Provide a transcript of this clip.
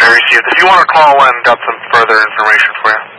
I received. If you want to call in, got some further information for you.